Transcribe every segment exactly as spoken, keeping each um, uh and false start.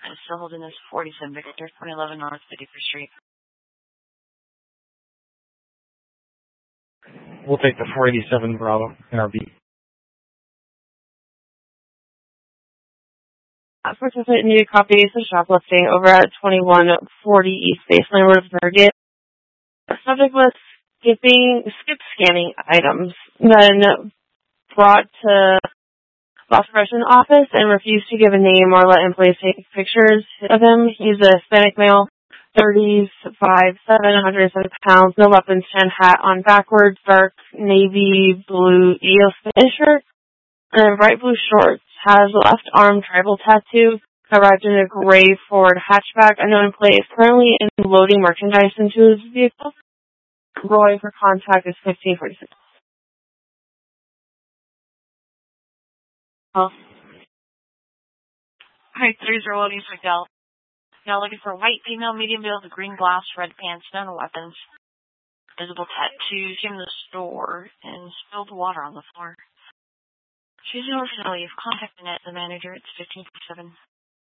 I'm still holding this forty-seven Victor, twenty eleven North fifty-first Street. We'll take the four eighty-seven Bravo in our beat. Participant needed copies of shoplifting over at twenty-one forty East Baseline Road, Margate. The subject was skipping, skip scanning items, then brought to loss prevention office and refused to give a name or let employees take pictures of him. He's a Hispanic male, thirty-five, seven, one hundred seven pounds, no weapons, tan hat on backwards, dark navy blue eel shirt, and bright blue shorts. Has a left arm tribal tattoo. Arrived in a gray Ford hatchback. Unknown plate is currently in loading merchandise into his vehicle. Roy for contact is fifteen forty-six. Oh. Hi, three zero one East McDowell. Now looking for white female, medium build, green blouse, red pants, no weapons. Visible tattoos in the store and spilled water on the floor. She's in order to leave. Contact Annette, the manager. It's fifteen forty-seven.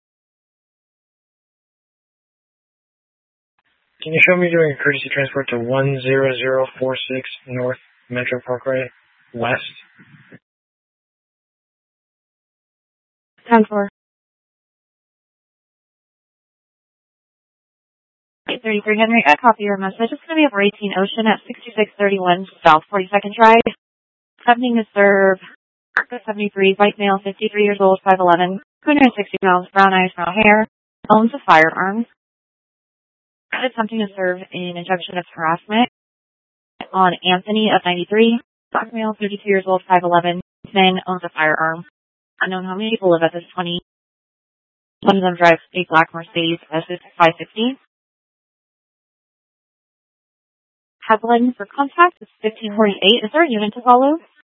Can you show me doing a courtesy transport to one zero zero four six North Metro Parkway West? ten four. eight thirty-three Henry, I copy your message. It's going to be over eighteen Ocean at sixty-six thirty-one South forty-second Drive. Happening to serve seventy-three, white male, fifty-three years old, five eleven, two hundred sixty pounds, brown eyes, brown hair, owns a firearm. Attempting to serve an injunction of harassment on Anthony of ninety-three, black male, thirty-two years old, five eleven, man, owns a firearm. Unknown how many people live at this twenty. One of them drives a black Mercedes S five fifty. Headline for contact is fifteen forty-eight. Is there a unit to follow?